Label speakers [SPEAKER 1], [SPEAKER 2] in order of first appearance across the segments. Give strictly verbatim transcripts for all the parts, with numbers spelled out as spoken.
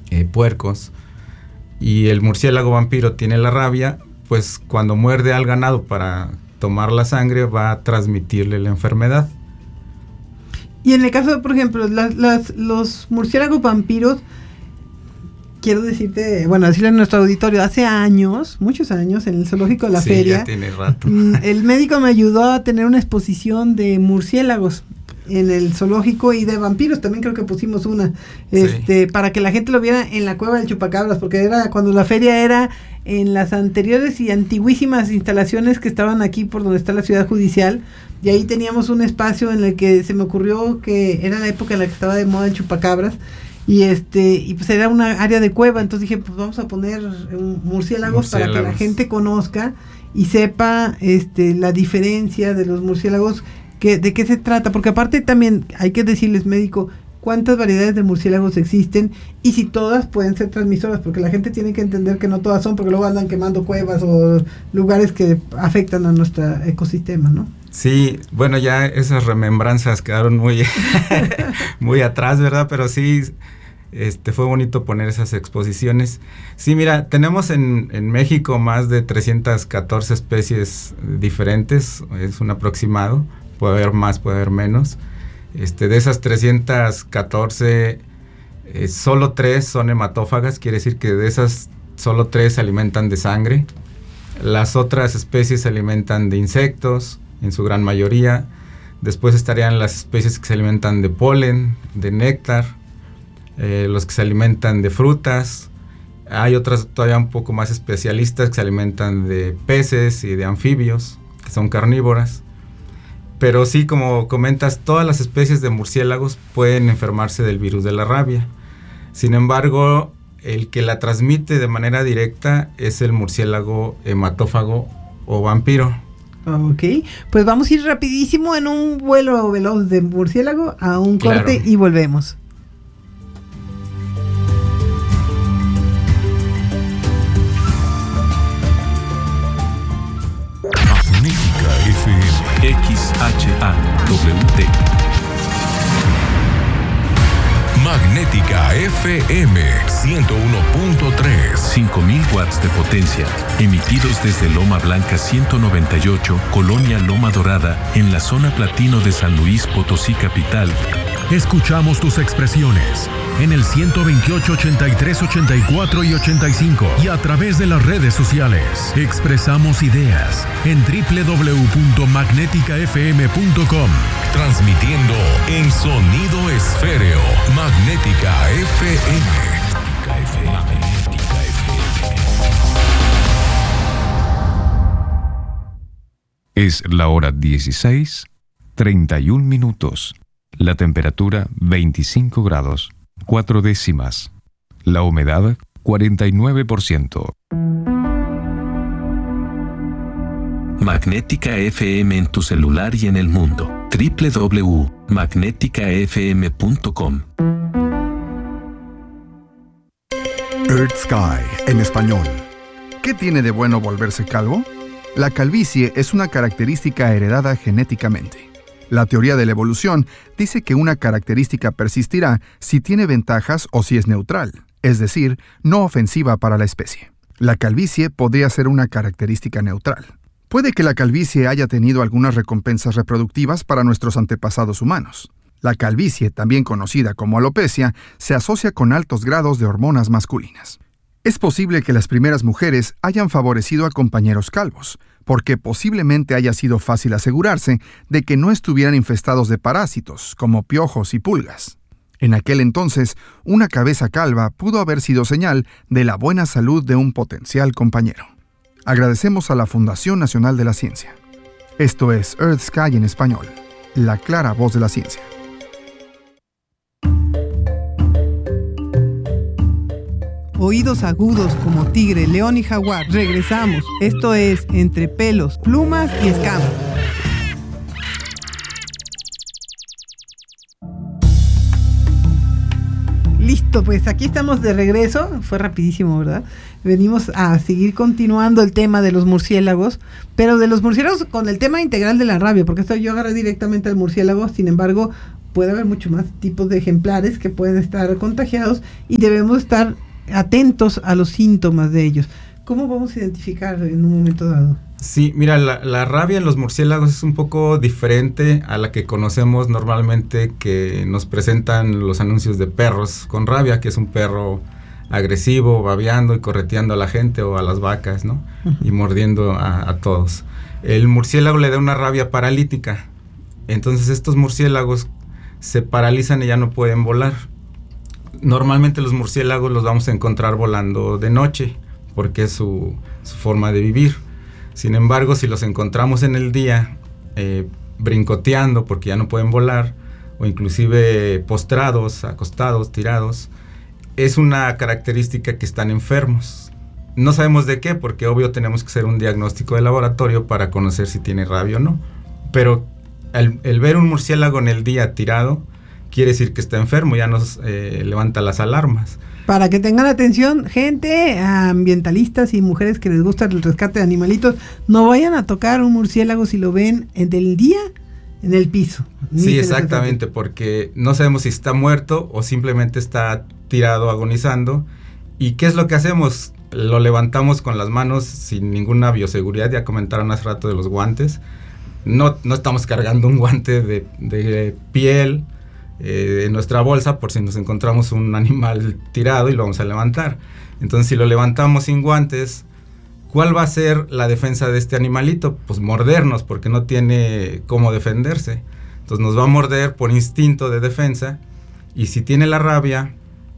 [SPEAKER 1] eh, puercos, y el murciélago vampiro tiene la rabia, pues cuando muerde al ganado para tomar la sangre va a transmitirle la enfermedad.
[SPEAKER 2] Y en el caso, por ejemplo, las, las, los murciélagos vampiros, quiero decirte, bueno, decirle a nuestro auditorio, hace años, muchos años, en el zoológico de la
[SPEAKER 1] sí,
[SPEAKER 2] feria,
[SPEAKER 1] ya tiene rato.
[SPEAKER 2] el médico me ayudó a tener una exposición de murciélagos en el zoológico y de vampiros, también creo que pusimos una, este, sí. para que la gente lo viera en la cueva del Chupacabras, porque era cuando la feria era en las anteriores y antiguísimas instalaciones que estaban aquí por donde está la ciudad judicial, y ahí teníamos un espacio en el que se me ocurrió que era la época en la que estaba de moda el Chupacabras, y este y pues era una área de cueva, entonces dije, pues vamos a poner um, murciélagos, murciélagos para que la gente conozca y sepa este la diferencia de los murciélagos, que de qué se trata, porque aparte también hay que decirles, médico, cuántas variedades de murciélagos existen y si todas pueden ser transmisoras, porque la gente tiene que entender que no todas son, porque luego andan quemando cuevas o lugares que afectan a nuestro ecosistema, ¿no?
[SPEAKER 1] Sí, bueno, ya esas remembranzas quedaron muy muy atrás, ¿verdad? Pero sí, este fue bonito poner esas exposiciones. Sí, mira, tenemos en, en México más de trescientas catorce especies diferentes, es un aproximado, puede haber más, puede haber menos. Este, de esas trescientas catorce, eh, solo tres son hematófagas, quiere decir que de esas solo tres se alimentan de sangre. Las otras especies se alimentan de insectos, en su gran mayoría. Después estarían las especies que se alimentan de polen, de néctar, eh, los que se alimentan de frutas. Hay otras todavía un poco más especialistas que se alimentan de peces y de anfibios, que son carnívoras. Pero sí, como comentas, todas las especies de murciélagos pueden enfermarse del virus de la rabia. Sin embargo, el que la transmite de manera directa es el murciélago hematófago o vampiro.
[SPEAKER 2] Ok, pues vamos a ir rapidísimo en un vuelo veloz de murciélago a un
[SPEAKER 1] Claro.
[SPEAKER 2] corte y volvemos.
[SPEAKER 3] Magnética F M
[SPEAKER 4] X H A W T.
[SPEAKER 3] Magnética F M ciento uno punto tres.
[SPEAKER 4] cinco mil watts de potencia, emitidos desde Loma Blanca ciento noventa y ocho, Colonia Loma Dorada, en la zona platino de San Luis Potosí capital.
[SPEAKER 5] Escuchamos tus expresiones en el ciento veintiocho, ochenta y tres, ochenta y cuatro y ochenta y cinco y a través de las redes sociales. Expresamos ideas en doble u doble u doble u punto magnética f m punto com.
[SPEAKER 3] Transmitiendo en sonido esféreo. Magnética F M. Magnética F M. Magnética F M. Es la hora dieciséis, treinta y un minutos. La temperatura veinticinco grados, cuatro décimas. La humedad cuarenta y nueve por ciento.
[SPEAKER 4] Magnética F M en tu celular y en el mundo. doble u doble u doble u punto magnética f m punto com.
[SPEAKER 6] Earth Sky, en español. ¿Qué tiene de bueno volverse calvo? La calvicie es una característica heredada genéticamente. La teoría de la evolución dice que una característica persistirá si tiene ventajas o si es neutral, es decir, no ofensiva para la especie. La calvicie podría ser una característica neutral. Puede que la calvicie haya tenido algunas recompensas reproductivas para nuestros antepasados humanos. La calvicie, también conocida como alopecia, se asocia con altos grados de hormonas masculinas. Es posible que las primeras mujeres hayan favorecido a compañeros calvos, porque posiblemente haya sido fácil asegurarse de que no estuvieran infestados de parásitos, como piojos y pulgas. En aquel entonces, una cabeza calva pudo haber sido señal de la buena salud de un potencial compañero. Agradecemos a la Fundación Nacional de la Ciencia. Esto es Earth Sky en español, la clara voz de la ciencia.
[SPEAKER 2] Oídos agudos como tigre, león y jaguar. Regresamos. Esto es Entre pelos, plumas y escamas. Listo, pues aquí estamos de regreso. Fue rapidísimo, ¿verdad? Venimos a seguir continuando el tema de los murciélagos, pero de los murciélagos con el tema integral de la rabia, porque esto yo agarré directamente al murciélago, sin embargo, puede haber mucho más tipos de ejemplares que pueden estar contagiados y debemos estar atentos a los síntomas de ellos. ¿Cómo vamos a identificar en un momento dado?
[SPEAKER 1] Sí, mira, la, la rabia en los murciélagos es un poco diferente a la que conocemos normalmente, que nos presentan los anuncios de perros con rabia, que es un perro agresivo, babeando y correteando a la gente o a las vacas, ¿no? Uh-huh. Y mordiendo a, a todos. El murciélago le da una rabia paralítica. Entonces estos murciélagos se paralizan y ya no pueden volar. Normalmente los murciélagos los vamos a encontrar volando de noche, porque es su, su forma de vivir. Sin embargo, si los encontramos en el día, eh, brincoteando porque ya no pueden volar, o inclusive postrados, acostados, tirados, es una característica que están enfermos. No sabemos de qué, porque obvio tenemos que hacer un diagnóstico de laboratorio para conocer si tiene rabia o no. Pero el, el ver un murciélago en el día tirado, quiere decir que está enfermo, ya nos eh, levanta las alarmas.
[SPEAKER 2] Para que tengan atención, gente, ambientalistas y mujeres que les gusta el rescate de animalitos, no vayan a tocar un murciélago si lo ven en el día en el piso.
[SPEAKER 1] Sí, exactamente, porque no sabemos si está muerto o simplemente está tirado agonizando. ¿Y qué es lo que hacemos? Lo levantamos con las manos sin ninguna bioseguridad. Ya comentaron hace rato de los guantes. No, no estamos cargando un guante de, de piel eh, en nuestra bolsa por si nos encontramos un animal tirado y lo vamos a levantar. Entonces, si lo levantamos sin guantes, ¿cuál va a ser la defensa de este animalito? Pues mordernos, porque no tiene cómo defenderse. Entonces nos va a morder por instinto de defensa, y si tiene la rabia,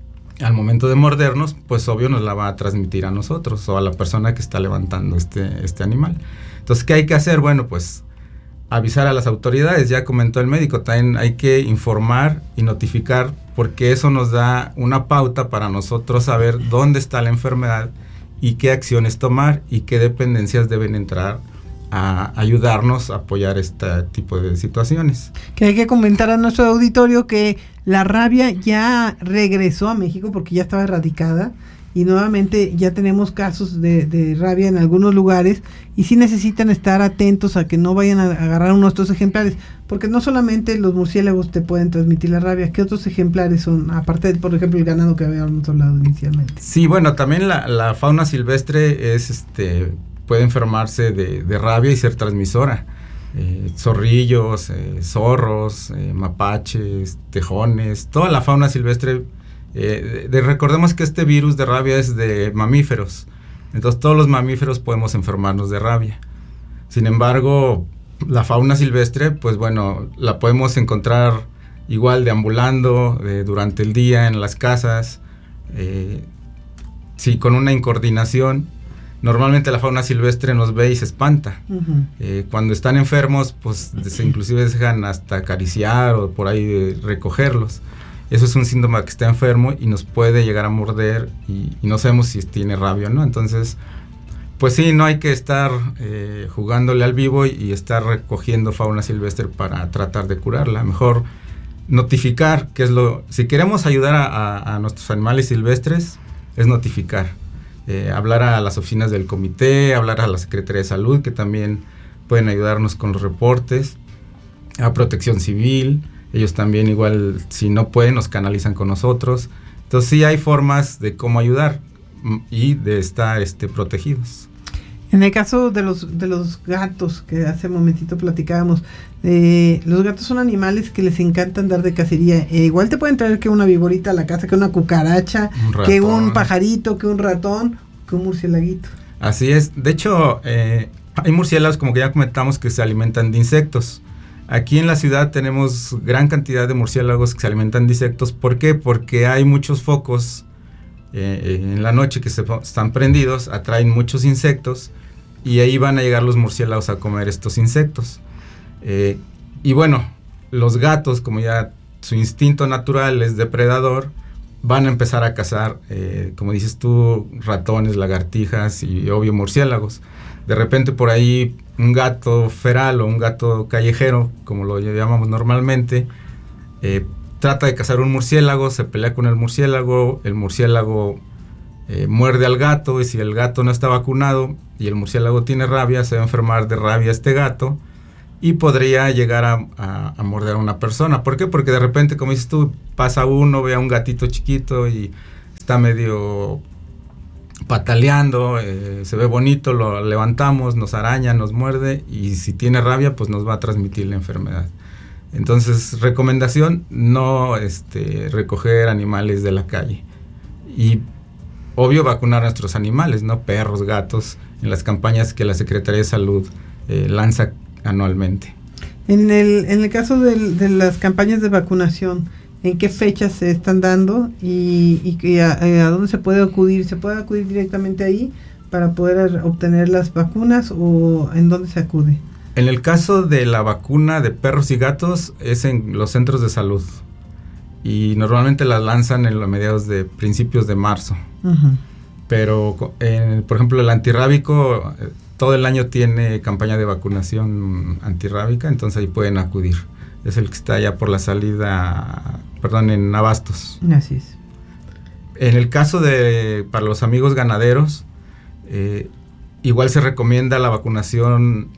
[SPEAKER 1] al momento de mordernos, pues obvio nos la va a transmitir a nosotros o a la persona que está levantando este, este animal. Entonces, ¿qué hay que hacer? Bueno, pues avisar a las autoridades, ya comentó el médico, también hay que informar y notificar, porque eso nos da una pauta para nosotros saber dónde está la enfermedad y qué acciones tomar y qué dependencias deben entrar a ayudarnos a apoyar este tipo de situaciones.
[SPEAKER 2] Que hay que comentar a nuestro auditorio que la rabia ya regresó a México porque ya estaba erradicada y nuevamente ya tenemos casos de, de rabia en algunos lugares, y sí necesitan estar atentos a que no vayan a agarrar uno de estos ejemplares, porque no solamente los murciélagos te pueden transmitir la rabia. ¿Qué otros ejemplares son? Aparte de, por ejemplo, el ganado que habíamos hablado inicialmente.
[SPEAKER 1] Sí, bueno, también la, la fauna silvestre es, este, puede enfermarse de, de rabia y ser transmisora. Eh, zorrillos, eh, zorros, eh, mapaches, tejones, toda la fauna silvestre. Eh, de, de, recordemos que este virus de rabia es de mamíferos, entonces todos los mamíferos podemos enfermarnos de rabia. Sin embargo, la fauna silvestre, pues bueno, la podemos encontrar igual deambulando eh, durante el día en las casas, eh, sí, con una incoordinación. Normalmente la fauna silvestre nos ve y se espanta. Uh-huh. Eh, cuando están enfermos, pues se, inclusive dejan hasta acariciar o por ahí de recogerlos. Eso es un síntoma que está enfermo y nos puede llegar a morder, y, y no sabemos si tiene rabia o no. Entonces, pues sí, no hay que estar eh, jugándole al vivo y, y estar recogiendo fauna silvestre para tratar de curarla. Mejor notificar, que es lo... Si queremos ayudar a, a, a nuestros animales silvestres, es notificar. Eh, hablar a las oficinas del comité, hablar a la Secretaría de Salud, que también pueden ayudarnos con los reportes, a Protección Civil. Ellos también igual, si no pueden, nos canalizan con nosotros. Entonces sí hay formas de cómo ayudar y de estar este, protegidos.
[SPEAKER 2] En el caso de los de los gatos, que hace un momentito platicábamos, eh, los gatos son animales que les encanta andar de cacería. Eh, igual te pueden traer que una viborita a la casa, que una cucaracha, un que un pajarito, que un ratón, que un murciélaguito.
[SPEAKER 1] Así es. De hecho, eh, hay murciélagos, como que ya comentamos, que se alimentan de insectos. Aquí en la ciudad tenemos gran cantidad de murciélagos que se alimentan de insectos. ¿Por qué? Porque hay muchos focos eh, en la noche que se, están prendidos, atraen muchos insectos y ahí van a llegar los murciélagos a comer estos insectos. Eh, y bueno, los gatos, como ya su instinto natural es depredador, van a empezar a cazar, eh, como dices tú, ratones, lagartijas y obvio murciélagos. De repente por ahí un gato feral o un gato callejero, como lo llamamos normalmente, eh, trata de cazar un murciélago, se pelea con el murciélago, el murciélago eh, muerde al gato, y si el gato no está vacunado y el murciélago tiene rabia, se va a enfermar de rabia este gato y podría llegar a, a, a morder a una persona. ¿Por qué? Porque de repente, como dices tú, pasa uno, ve a un gatito chiquito y está medio pataleando, eh, se ve bonito, lo levantamos, nos araña, nos muerde, y si tiene rabia, pues nos va a transmitir la enfermedad. Entonces, recomendación, no este, recoger animales de la calle. Y obvio, vacunar a nuestros animales, ¿no? Perros, gatos, en las campañas que la Secretaría de Salud eh, lanza anualmente.
[SPEAKER 2] En el, en el caso del, de las campañas de vacunación, ¿en qué fechas se están dando y, y, y a, a dónde se puede acudir? ¿Se puede acudir directamente ahí para poder obtener las vacunas o en dónde se acude?
[SPEAKER 1] En el caso de la vacuna de perros y gatos es en los centros de salud y normalmente las lanzan en los mediados de principios de marzo. Uh-huh. Pero, eh, por ejemplo, el antirrábico eh, todo el año tiene campaña de vacunación antirrábica, entonces ahí pueden acudir. Es el que está allá por la salida, perdón, en Abastos.
[SPEAKER 2] Así es.
[SPEAKER 1] En el caso de, para los amigos ganaderos, eh, igual se recomienda la vacunación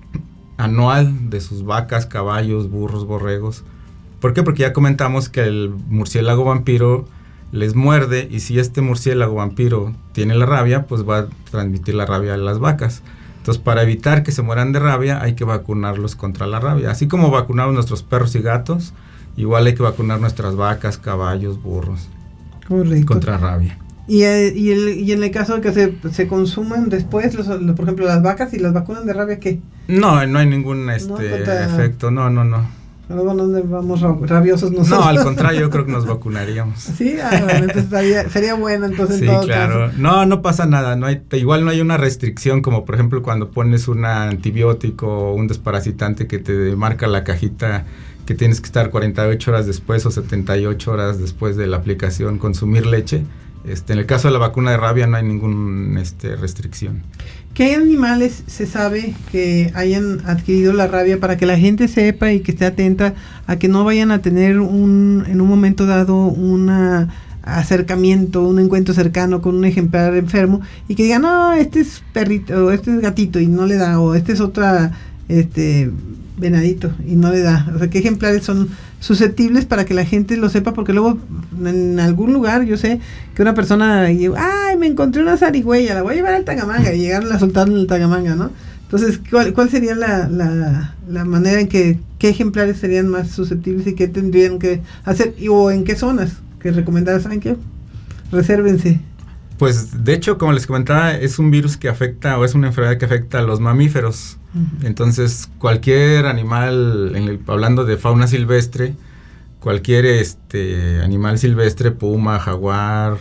[SPEAKER 1] anual de sus vacas, caballos, burros, borregos. ¿Por qué? Porque ya comentamos que el murciélago vampiro les muerde, y si este murciélago vampiro tiene la rabia, pues va a transmitir la rabia a las vacas. Entonces, para evitar que se mueran de rabia, hay que vacunarlos contra la rabia. Así como vacunamos nuestros perros y gatos, ejemplo hay que vacunar nuestras vacas, caballos, burros.
[SPEAKER 2] Correcto.
[SPEAKER 1] Contra rabia.
[SPEAKER 2] Y, eh, y, el, y en el caso de que se, se consuman después, los, los, por ejemplo, las vacas y las vacunan de rabia, ¿qué?
[SPEAKER 1] No, no hay ningún este
[SPEAKER 2] no, contra...
[SPEAKER 1] efecto, no, no, no.
[SPEAKER 2] Luego no vamos rabiosos nosotros.
[SPEAKER 1] No, al contrario, yo creo que nos vacunaríamos.
[SPEAKER 2] Sí, ah, bueno, entonces estaría, sería bueno entonces
[SPEAKER 1] sí,
[SPEAKER 2] en todo
[SPEAKER 1] claro.
[SPEAKER 2] caso.
[SPEAKER 1] No, no pasa nada, no hay, igual no hay una restricción como por ejemplo cuando pones un antibiótico o un desparasitante que te marca la cajita que tienes que estar cuarenta y ocho horas después o setenta y ocho horas después de la aplicación consumir leche. Este, en el caso de la vacuna de rabia no hay ninguna este, restricción.
[SPEAKER 2] ¿Qué animales se sabe que hayan adquirido la rabia para que la gente sepa y que esté atenta a que no vayan a tener un en un momento dado un acercamiento, un encuentro cercano con un ejemplar enfermo y que digan, no, este es perrito, o este es gatito y no le da, o este es otra, este... venadito y no le da? O sea, ¿qué ejemplares son susceptibles para que la gente lo sepa? Porque luego en algún lugar yo sé que una persona, ay, me encontré una zarigüeya, la voy a llevar al Tangamanga, y llegaron a la soltaron en el Tangamanga, ¿no? Entonces, ¿cuál, cuál sería la, la, la manera en que, qué ejemplares serían más susceptibles y qué tendrían que hacer, y, o en qué zonas que recomendaras? ¿Saben qué? Resérvense.
[SPEAKER 1] Pues, de hecho, como les comentaba, es un virus que afecta, o es una enfermedad que afecta a los mamíferos. Uh-huh. Entonces, cualquier animal, en el, hablando de fauna silvestre, cualquier este animal silvestre, puma, jaguar,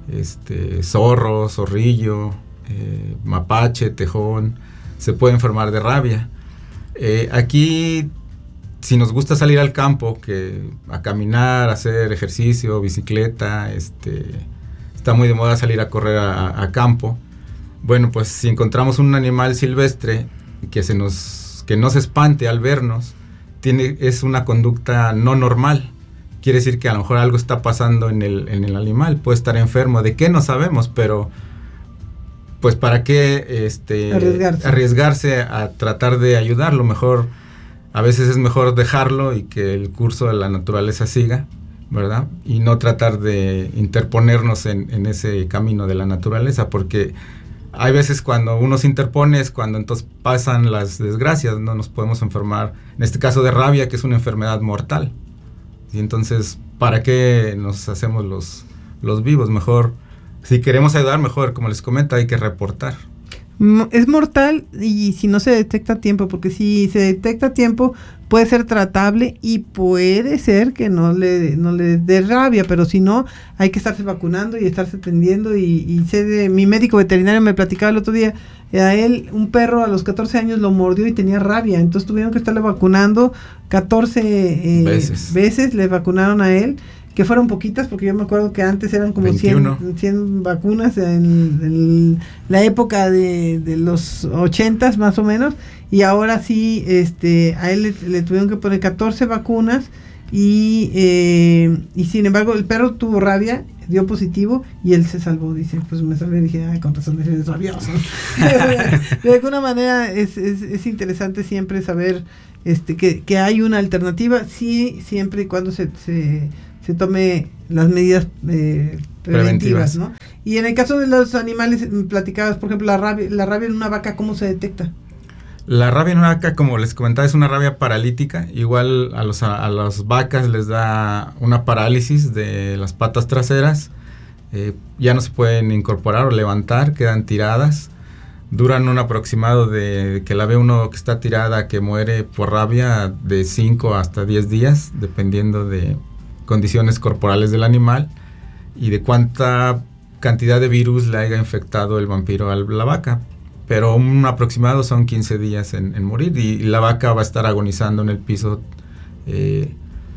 [SPEAKER 1] este zorro, zorrillo, eh, mapache, tejón, se puede enfermar de rabia. Eh, aquí, si nos gusta salir al campo, que a caminar, hacer ejercicio, bicicleta, este... está muy de moda salir a correr a, a campo. Bueno, pues si encontramos un animal silvestre que se nos que no se espante al vernos, tiene es una conducta no normal. Quiere decir que a lo mejor algo está pasando en el en el animal, puede estar enfermo, de qué no sabemos, pero pues para qué este
[SPEAKER 2] arriesgarse,
[SPEAKER 1] arriesgarse a tratar de ayudarlo. Mejor a veces es mejor dejarlo y que el curso de la naturaleza siga, ¿verdad? Y no tratar de interponernos en, en ese camino de la naturaleza, porque hay veces cuando uno se interpone es cuando entonces pasan las desgracias, no nos podemos enfermar, en este caso de rabia, que es una enfermedad mortal. Y entonces, ¿para qué nos hacemos los, los vivos? Mejor, si queremos ayudar, mejor, como les comento, hay que reportar.
[SPEAKER 2] Es mortal y si no se detecta a tiempo, porque si se detecta a tiempo puede ser tratable y puede ser que no le no le dé rabia, pero si no, hay que estarse vacunando y estarse atendiendo. Y, y sé de mi médico veterinario, me platicaba el otro día, a él un perro a los catorce años lo mordió y tenía rabia, entonces tuvieron que estarle vacunando catorce eh, veces. veces, le vacunaron a él, que fueron poquitas, porque yo me acuerdo que antes eran como cien, cien vacunas en, en la época de, de los ochentas más o menos, y ahora sí, este, a él le, le tuvieron que poner catorce vacunas, y, eh, y sin embargo el perro tuvo rabia, dio positivo y él se salvó. Dice, pues me salvé y dije, ay, con razón eres rabioso. De alguna manera es, es, es interesante siempre saber este que, que hay una alternativa, sí, siempre y cuando se, se, se tome las medidas eh, preventivas, preventivas, ¿no? Y en el caso de los animales platicados, por ejemplo, la rabia, la rabia en una vaca, ¿cómo se detecta?
[SPEAKER 1] La rabia en una vaca, como les comentaba, es una rabia paralítica. Igual a, los, a, a las vacas les da una parálisis de las patas traseras. Eh, ya no se pueden incorporar o levantar, quedan tiradas. Duran un aproximado de que la ve uno que está tirada, que muere por rabia, de cinco hasta diez días, dependiendo de condiciones corporales del animal y de cuánta cantidad de virus le haya infectado el vampiro a la vaca. Pero un aproximado son quince días en, en morir, y, y la vaca va a estar agonizando en el piso. Eh,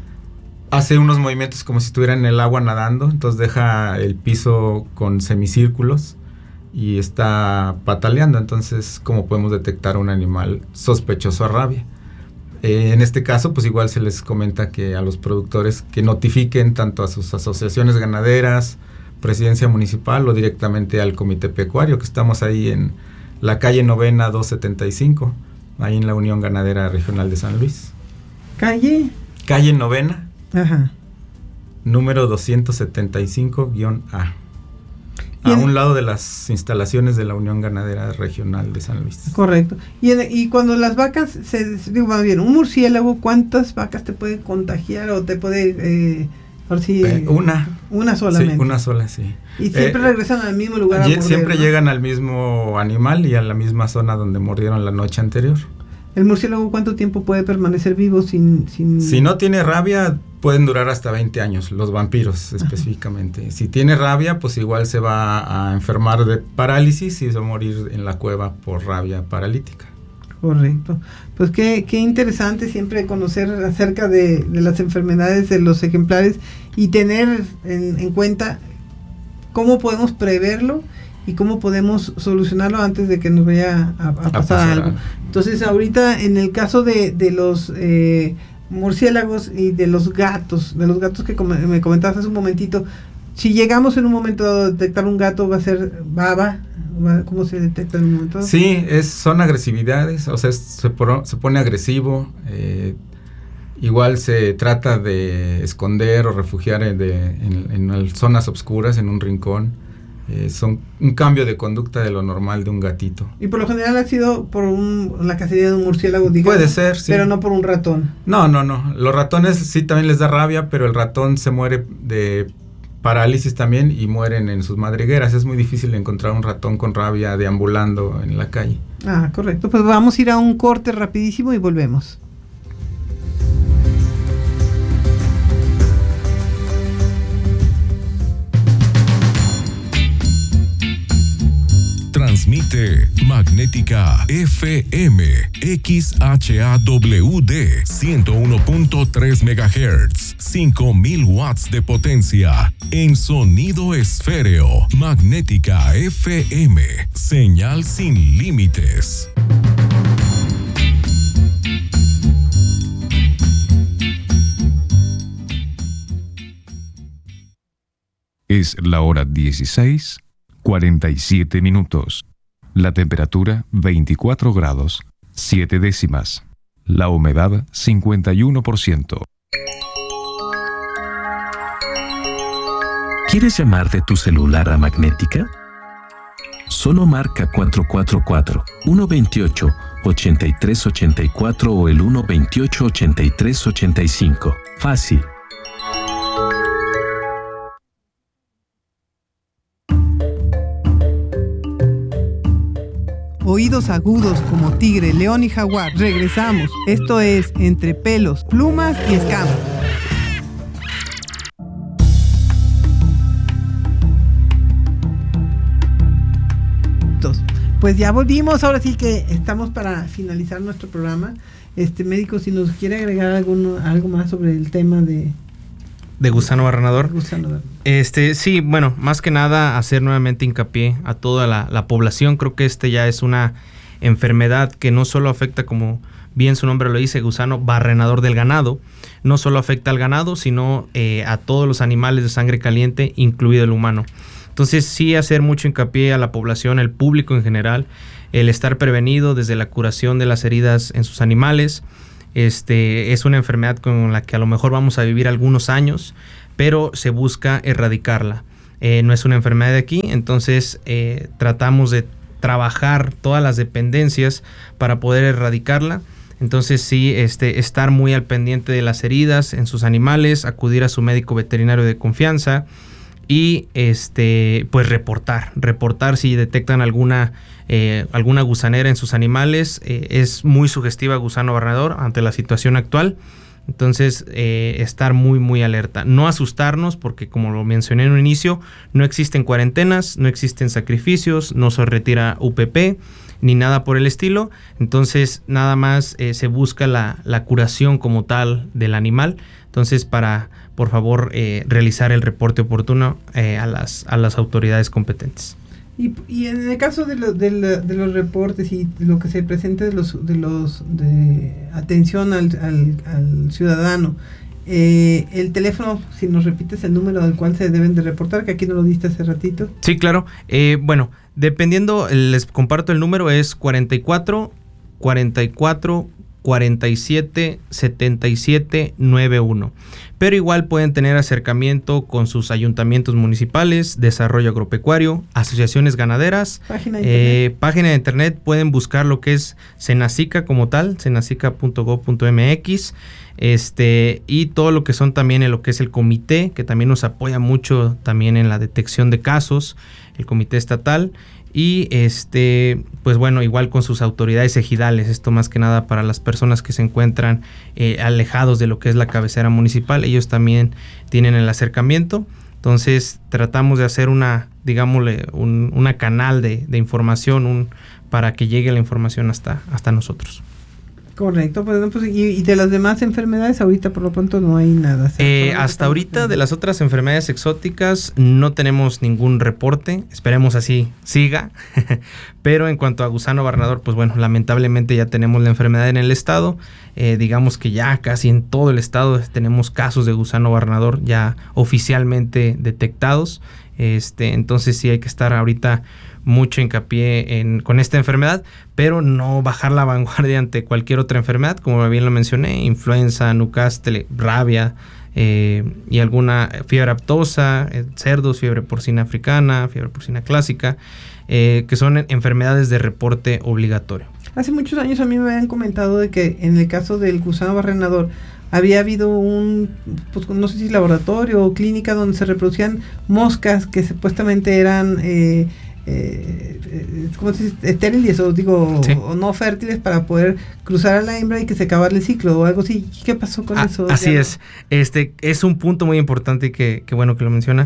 [SPEAKER 1] hace unos movimientos como si estuviera en el agua nadando, entonces deja el piso con semicírculos y está pataleando. Entonces, ¿cómo podemos detectar un animal sospechoso a rabia? Eh, en este caso, pues igual se les comenta que a los productores que notifiquen tanto a sus asociaciones ganaderas, presidencia municipal o directamente al comité pecuario, que estamos ahí en la calle Novena doscientos setenta y cinco, ahí en la Unión Ganadera Regional de San Luis.
[SPEAKER 2] ¿Calle?
[SPEAKER 1] Calle Novena,
[SPEAKER 2] ajá,
[SPEAKER 1] número doscientos setenta y cinco A. A un lado de las instalaciones de la Unión Ganadera Regional de San Luis.
[SPEAKER 2] Correcto. Y, en, y cuando las vacas, se digo, más bien, un murciélago, ¿cuántas vacas te puede contagiar o te puede... Eh, por si,
[SPEAKER 1] eh, una.
[SPEAKER 2] Una solamente.
[SPEAKER 1] Sí, una sola, sí.
[SPEAKER 2] Y siempre eh, regresan al mismo lugar a
[SPEAKER 1] morder,
[SPEAKER 2] morder,
[SPEAKER 1] siempre
[SPEAKER 2] ¿no?
[SPEAKER 1] llegan al mismo animal y a la misma zona donde mordieron la noche anterior.
[SPEAKER 2] ¿El murciélago cuánto tiempo puede permanecer vivo sin...? sin...
[SPEAKER 1] Si no tiene rabia, pueden durar hasta veinte años, los vampiros específicamente. Ajá. Si tiene rabia, pues igual se va a enfermar de parálisis y se va a morir en la cueva por rabia paralítica.
[SPEAKER 2] Correcto. Pues qué, qué interesante siempre conocer acerca de, de las enfermedades de los ejemplares y tener en, en cuenta cómo podemos preverlo y cómo podemos solucionarlo antes de que nos vaya a, a, pasar, a pasar algo. algo. Entonces, ahorita en el caso de, de los eh, murciélagos y de los gatos, de los gatos que com- me comentabas hace un momentito, si llegamos en un momento a detectar un gato, va a ser baba. ¿Cómo se detecta en un momento?
[SPEAKER 1] Sí, es, son agresividades, o sea, es, se, por, se pone agresivo, eh, igual se trata de esconder o refugiar en, de, en, en zonas oscuras, en un rincón. Eh, son un cambio de conducta de lo normal de un gatito.
[SPEAKER 2] Y por lo general ha sido por un, la cacería de un murciélago, digamos.
[SPEAKER 1] Puede ser, sí.
[SPEAKER 2] Pero no por un ratón.
[SPEAKER 1] No, no, no. Los ratones sí también les da rabia, pero el ratón se muere de parálisis también y mueren en sus madrigueras. Es muy difícil encontrar un ratón con rabia deambulando en la calle.
[SPEAKER 2] Ah, correcto. Pues vamos a ir a un corte rapidísimo y volvemos.
[SPEAKER 5] Transmite Magnética F M X H A W D ciento uno punto tres megahertz, cinco mil watts de potencia en sonido esféreo. Magnética F M, señal sin límites.
[SPEAKER 3] Es la hora dieciséis, cuarenta y siete minutos. La temperatura veinticuatro grados, siete décimas. La humedad cincuenta y uno por ciento.
[SPEAKER 7] ¿Quieres llamar de tu celular a Magnética? Solo marca cuatro cuatro cuatro, uno dos ocho, ocho tres ocho cuatro o el uno dos ocho, ocho tres ocho cinco. Fácil.
[SPEAKER 2] Oídos agudos como tigre, león y jaguar. Regresamos. Esto es Entre pelos, plumas y escamas. Pues ya volvimos, ahora sí que estamos para finalizar nuestro programa. Este médico, si nos quiere agregar alguno, algo más sobre el tema de...
[SPEAKER 8] De gusano barrenador.
[SPEAKER 2] Gusano.
[SPEAKER 8] Este, sí, bueno, más que nada hacer nuevamente hincapié a toda la, la población. Creo que este ya es una enfermedad que no solo afecta, como bien su nombre lo dice, gusano barrenador del ganado. No solo afecta al ganado, sino eh, a todos los animales de sangre caliente, incluido el humano. Entonces sí hacer mucho hincapié a la población, al público en general, el estar prevenido desde la curación de las heridas en sus animales. Este, es una enfermedad con la que a lo mejor vamos a vivir algunos años, pero se busca erradicarla. Eh, no es una enfermedad de aquí, entonces eh, tratamos de trabajar todas las dependencias para poder erradicarla. Entonces sí, este, estar muy al pendiente de las heridas en sus animales, acudir a su médico veterinario de confianza y este, pues reportar, reportar si detectan alguna Eh, alguna gusanera en sus animales. Eh, es muy sugestiva gusano barrenador ante la situación actual. Entonces eh, estar muy muy alerta, no asustarnos, porque como lo mencioné en un inicio, no existen cuarentenas, no existen sacrificios, no se retira U P P ni nada por el estilo. Entonces nada más eh, se busca la, la curación como tal del animal. Entonces para por favor eh, realizar el reporte oportuno eh, a las, a las autoridades competentes.
[SPEAKER 2] Y, y en el caso de, lo, de, la, de los reportes y de lo que se presenta de los de los de atención al, al, al ciudadano, eh, el teléfono, si nos repites el número al cual se deben de reportar, que aquí no lo diste hace ratito.
[SPEAKER 8] Sí, claro. Eh, bueno, dependiendo, les comparto el número, es cuarenta y cuatro, cuarenta y cuatro, cuarenta y siete, setenta y siete, noventa y uno. Pero igual pueden tener acercamiento con sus ayuntamientos municipales, desarrollo agropecuario, asociaciones ganaderas,
[SPEAKER 2] página de
[SPEAKER 8] eh,
[SPEAKER 2] internet.
[SPEAKER 8] página de internet. Pueden buscar lo que es Senacica como tal, senacica punto gob punto m x, este, y todo lo que son también en lo que es el comité, que también nos apoya mucho también en la detección de casos, el comité estatal. Y este, pues bueno, igual con sus autoridades ejidales, esto más que nada para las personas que se encuentran eh, alejados de lo que es la cabecera municipal, ellos también tienen el acercamiento. Entonces tratamos de hacer una, digámosle, un una canal de, de información un, para que llegue la información hasta, hasta nosotros.
[SPEAKER 2] Correcto, pues, pues y, y de las demás enfermedades ahorita por lo pronto no hay nada.
[SPEAKER 8] Eh, hasta ahorita de las otras enfermedades exóticas no tenemos ningún reporte, esperemos así siga, pero en cuanto a gusano barrenador, pues bueno, lamentablemente ya tenemos la enfermedad en el estado, eh, digamos que ya casi en todo el estado tenemos casos de gusano barrenador ya oficialmente detectados, este, entonces sí hay que estar ahorita mucho hincapié en, con esta enfermedad, pero no bajar la vanguardia ante cualquier otra enfermedad, como bien lo mencioné, influenza, Newcastle, rabia eh, y alguna fiebre aftosa, eh, cerdos, fiebre porcina africana, fiebre porcina clásica, eh, que son enfermedades de reporte obligatorio.
[SPEAKER 2] Hace muchos años a mí me habían comentado de que en el caso del gusano barrenador había habido un, pues no sé si laboratorio o clínica donde se reproducían moscas que supuestamente eran eh, Eh, eh, ¿cómo se dice? estériles o digo sí. o no fértiles para poder cruzar a la hembra y que se acabara el ciclo o algo así. ¿Qué pasó con
[SPEAKER 8] ah,
[SPEAKER 2] eso?
[SPEAKER 8] Así es, este es un punto muy importante que, que bueno que lo menciona.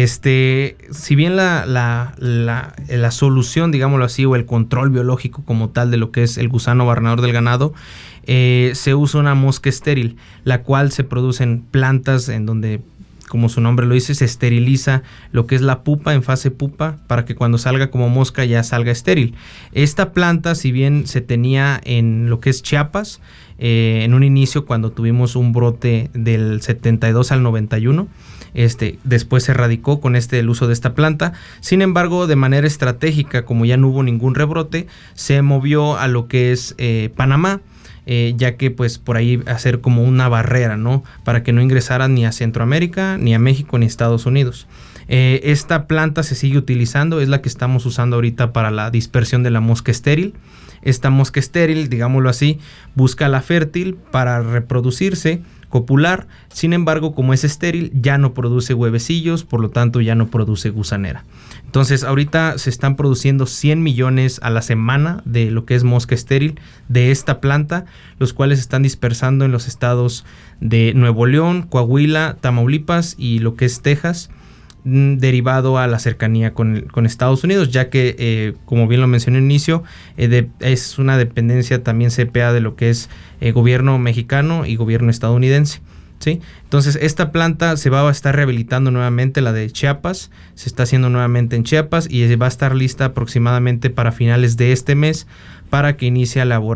[SPEAKER 8] Este, si bien la, la, la, la solución, digámoslo así, o el control biológico como tal de lo que es el gusano barrenador del ganado, eh, se usa una mosca estéril, la cual se produce en plantas en donde, como su nombre lo dice, se esteriliza lo que es la pupa en fase pupa para que cuando salga como mosca ya salga estéril. Esta planta, si bien se tenía en lo que es Chiapas, eh, en un inicio cuando tuvimos un brote del setenta y dos al noventa y uno, este, después se erradicó con este el uso de esta planta. Sin embargo, de manera estratégica, como ya no hubo ningún rebrote, se movió a lo que es eh, Panamá. Eh, ya que pues por ahí hacer como una barrera, ¿no? Para que no ingresaran ni a Centroamérica, ni a México, ni a Estados Unidos. Eh, esta planta se sigue utilizando, es la que estamos usando ahorita para la dispersión de la mosca estéril. Esta mosca estéril, digámoslo así, busca la fértil para reproducirse, copular. Sin embargo, como es estéril, ya no produce huevecillos, por lo tanto ya no produce gusanera. Entonces ahorita se están produciendo cien millones a la semana de lo que es mosca estéril de esta planta, los cuales se están dispersando en los estados de Nuevo León, Coahuila, Tamaulipas y lo que es Texas, mmm, derivado a la cercanía con, con Estados Unidos, ya que eh, como bien lo mencioné al inicio, eh, de, es una dependencia también C P A de lo que es eh, gobierno mexicano y gobierno estadounidense. ¿Sí? Entonces esta planta se va a estar rehabilitando nuevamente, la de Chiapas, se está haciendo nuevamente en Chiapas y va a estar lista aproximadamente para finales de este mes para que inicie a laborar,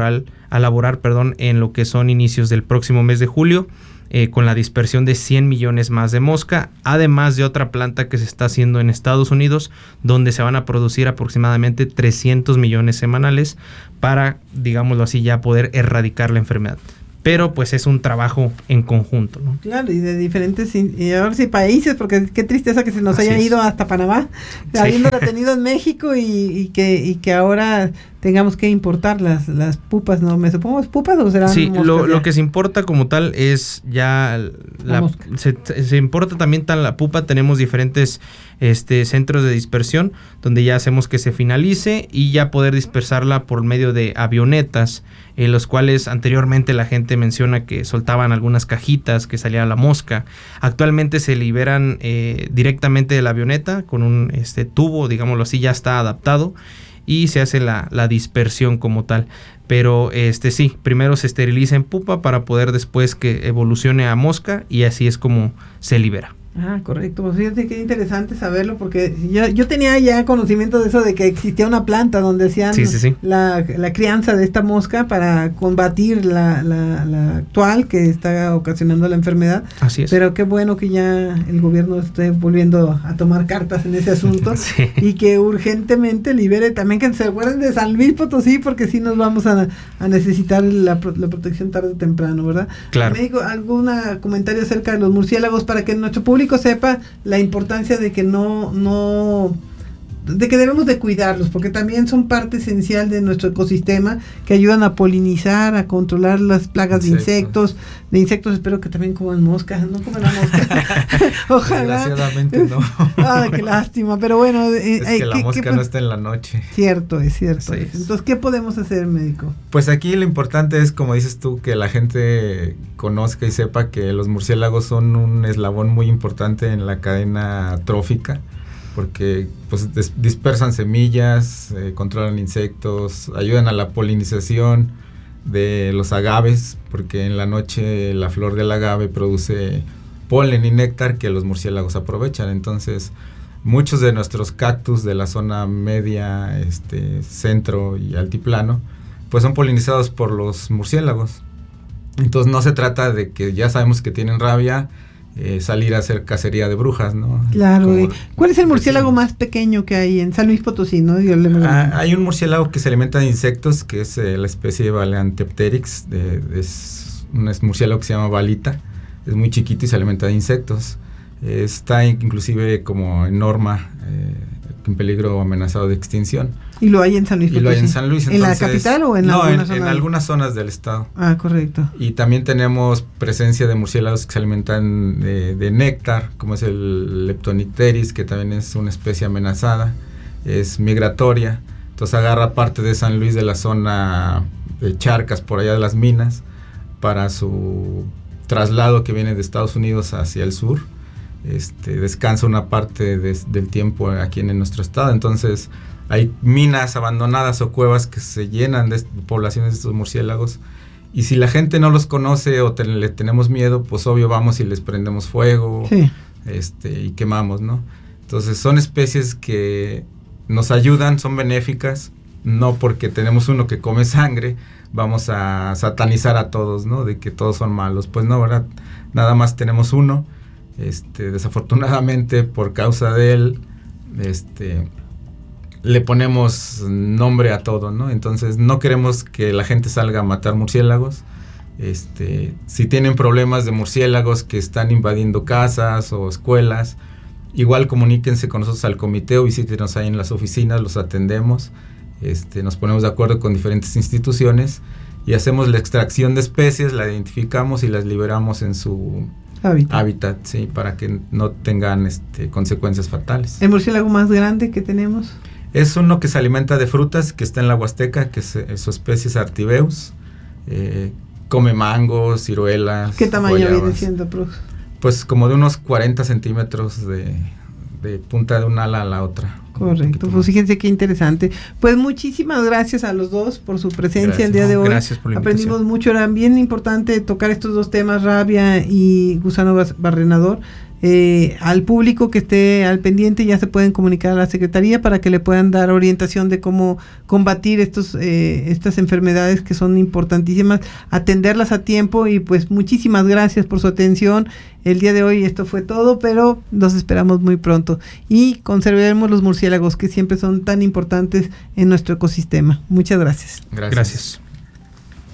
[SPEAKER 8] a laborar, perdón, en lo que son inicios del próximo mes de julio, eh, con la dispersión de cien millones más de mosca, además de otra planta que se está haciendo en Estados Unidos, donde se van a producir aproximadamente trescientos millones semanales para, digámoslo así, ya poder erradicar la enfermedad. Pero pues es un trabajo en conjunto, ¿no?
[SPEAKER 2] Claro, y de diferentes y ahora sí países, porque qué tristeza que se nos
[SPEAKER 8] Así
[SPEAKER 2] haya
[SPEAKER 8] es.
[SPEAKER 2] ido hasta Panamá,
[SPEAKER 8] Sí.
[SPEAKER 2] habiéndola tenido en México y, y que y que ahora tengamos que importar las las pupas, ¿no? ¿Me supongo es pupas o serán
[SPEAKER 8] Sí,
[SPEAKER 2] moscas
[SPEAKER 8] lo,
[SPEAKER 2] ya?
[SPEAKER 8] lo que se importa como tal es ya
[SPEAKER 2] La
[SPEAKER 8] la,
[SPEAKER 2] mosca.
[SPEAKER 8] se, se importa también tan la pupa. Tenemos diferentes este centros de dispersión donde ya hacemos que se finalice y ya poder dispersarla por medio de avionetas, en los cuales anteriormente la gente menciona que soltaban algunas cajitas que salía la mosca. Actualmente se liberan eh, directamente de la avioneta con un este tubo, digámoslo así, ya está adaptado y se hace la, la dispersión como tal. Pero este sí, primero se esteriliza en pupa para poder después que evolucione a mosca y así es como se libera.
[SPEAKER 2] Ah, correcto. Pues fíjate qué interesante saberlo, porque yo, yo tenía ya conocimiento de eso, de que existía una planta donde hacían
[SPEAKER 8] Sí, sí, sí.
[SPEAKER 2] La, la crianza de esta mosca para combatir la, la, la actual que está ocasionando la enfermedad.
[SPEAKER 8] Así es.
[SPEAKER 2] Pero qué bueno que ya el gobierno esté volviendo a tomar cartas en ese asunto
[SPEAKER 8] Sí.
[SPEAKER 2] y que urgentemente libere, también que se acuerden de San Luis Potosí, porque sí nos vamos a, a necesitar la, pro- la protección tarde o temprano, ¿verdad?
[SPEAKER 8] Claro.
[SPEAKER 2] Médico, ¿algún comentario acerca de los murciélagos para que nuestro público sepa la importancia de que no, no, de que debemos de cuidarlos, porque también son parte esencial de nuestro ecosistema, que ayudan a polinizar, a controlar las plagas
[SPEAKER 1] Insectos.
[SPEAKER 2] de insectos, de insectos espero que también coman moscas, no coman la mosca, ojalá.
[SPEAKER 1] Desgraciadamente no.
[SPEAKER 2] Ah, qué lástima, pero bueno. Eh,
[SPEAKER 1] Es
[SPEAKER 2] eh,
[SPEAKER 1] que la
[SPEAKER 2] ¿qué-
[SPEAKER 1] mosca
[SPEAKER 2] qué
[SPEAKER 1] no
[SPEAKER 2] po-
[SPEAKER 1] está en la noche.
[SPEAKER 2] Cierto, es cierto.
[SPEAKER 8] Así
[SPEAKER 2] es.
[SPEAKER 8] es.
[SPEAKER 2] Entonces, ¿qué podemos hacer, médico?
[SPEAKER 1] Pues aquí lo importante es, como dices tú, que la gente conozca y sepa que los murciélagos son un eslabón muy importante en la cadena trófica, porque pues des- dispersan semillas, eh, controlan insectos, ayudan a la polinización de los agaves, porque en la noche la flor del agave produce polen y néctar que los murciélagos aprovechan. Entonces, muchos de nuestros cactus de la zona media, este, centro y altiplano, pues son polinizados por los murciélagos. Entonces no se trata de que ya sabemos que tienen rabia, eh, salir a hacer cacería de brujas, ¿no?
[SPEAKER 2] Claro.
[SPEAKER 1] Como
[SPEAKER 2] y ¿cuál es el murciélago
[SPEAKER 1] decimos.
[SPEAKER 2] más pequeño que hay en San Luis Potosí, no? Yo le-
[SPEAKER 1] Ah, hay un murciélago que se alimenta de insectos, que es eh, la especie de Baleantepteryx, de, de- es un es murciélago que se llama balita, es muy chiquito y se alimenta de insectos. Eh, está inclusive como en norma, eh, en peligro o amenazado de extinción.
[SPEAKER 2] Y lo hay en San Luis
[SPEAKER 1] Y
[SPEAKER 2] Potosí.
[SPEAKER 1] lo hay en San Luis.
[SPEAKER 2] ¿En la
[SPEAKER 1] entonces-
[SPEAKER 2] capital o en
[SPEAKER 1] no,
[SPEAKER 2] alguna
[SPEAKER 1] en,
[SPEAKER 2] zona
[SPEAKER 1] en
[SPEAKER 2] del-
[SPEAKER 1] algunas zonas del estado.
[SPEAKER 2] Ah, correcto.
[SPEAKER 1] Y también tenemos presencia de murciélagos que se alimentan de, de néctar, como es el Leptonicteris, que también es una especie amenazada, es migratoria, entonces agarra parte de San Luis, de la zona de Charcas, por allá de las minas, para su traslado que viene de Estados Unidos hacia el sur. Este, descansa una parte de, del tiempo aquí en, en nuestro estado, entonces hay minas abandonadas o cuevas que se llenan de est- poblaciones de estos murciélagos, y si la gente no los conoce o te- le tenemos miedo, pues obvio vamos y les prendemos fuego,
[SPEAKER 2] Sí.
[SPEAKER 1] este, y quemamos, ¿no? Entonces son especies que nos ayudan, son benéficas, no porque tenemos uno que come sangre, vamos a satanizar a todos, ¿no? De que todos son malos, pues no, ¿verdad? Nada más tenemos uno, este, desafortunadamente por causa de él, este, le ponemos nombre a todo, ¿no? Entonces no queremos que la gente salga a matar murciélagos. Este, si tienen problemas de murciélagos que están invadiendo casas o escuelas, igual comuníquense con nosotros al comité o visítenos ahí en las oficinas, los atendemos. Este, nos ponemos de acuerdo con diferentes instituciones y hacemos la extracción de especies, la identificamos y las liberamos en su
[SPEAKER 2] Hábitat.
[SPEAKER 1] hábitat, sí, para que no tengan este, consecuencias fatales.
[SPEAKER 2] ¿El murciélago más grande que tenemos?
[SPEAKER 1] Es uno que se alimenta de frutas, que está en la Huasteca, que es, su especie es Artibeus. Eh, come mangos, ciruelas.
[SPEAKER 2] ¿Qué tamaño
[SPEAKER 1] guayabas.
[SPEAKER 2] viene siendo, Prof?
[SPEAKER 1] Pues como de unos cuarenta centímetros de, de punta de un ala a la otra.
[SPEAKER 2] Correcto, pues fíjense qué interesante. Pues muchísimas gracias a los dos por su presencia
[SPEAKER 1] Gracias.
[SPEAKER 2] el día de hoy.
[SPEAKER 8] Gracias por la
[SPEAKER 2] Aprendimos
[SPEAKER 8] invitación.
[SPEAKER 2] mucho, era bien importante tocar estos dos temas, rabia y gusano bas- barrenador. Eh, al público que esté al pendiente ya se pueden comunicar a la Secretaría para que le puedan dar orientación de cómo combatir estos eh, estas enfermedades que son importantísimas, atenderlas a tiempo. Y pues muchísimas gracias por su atención. El día de hoy esto fue todo, pero los esperamos muy pronto y conservemos los murciélagos, que siempre son tan importantes en nuestro ecosistema. Muchas gracias.
[SPEAKER 1] Gracias.
[SPEAKER 8] Gracias.